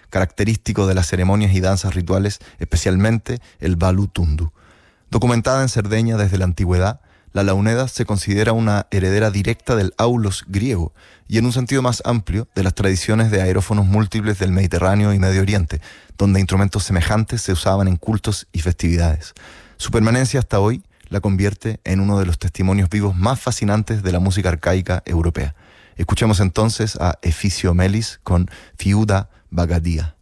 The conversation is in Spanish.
característico de las ceremonias y danzas rituales, especialmente el Balu Tundu. Documentada en Cerdeña desde la antigüedad, la launeda se considera una heredera directa del aulos griego y, en un sentido más amplio, de las tradiciones de aerófonos múltiples del Mediterráneo y Medio Oriente, donde instrumentos semejantes se usaban en cultos y festividades. Su permanencia hasta hoy la convierte en uno de los testimonios vivos más fascinantes de la música arcaica europea. Escuchemos entonces a Eficio Melis con Fiuda Bagadia.